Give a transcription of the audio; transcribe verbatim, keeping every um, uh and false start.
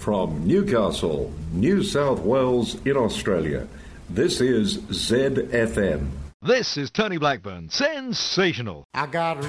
From Newcastle, New South Wales in Australia, this is Z F M. This is Tony Blackburn. Sensational. I got